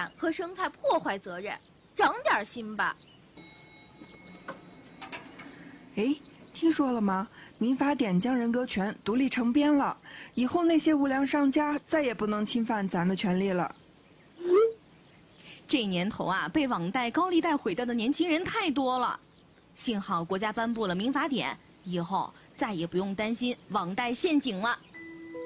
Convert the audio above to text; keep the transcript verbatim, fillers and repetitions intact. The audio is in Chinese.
然和生态破坏责任，长点心吧。 哎，听说了吗？民法典将人格权独立成编了，以后那些无良商家再也不能侵犯咱的权利了。 这年头啊，被网贷、高利贷毁掉的年轻人太多了，幸好国家颁布了民法典，以后再也不用担心网贷陷阱了。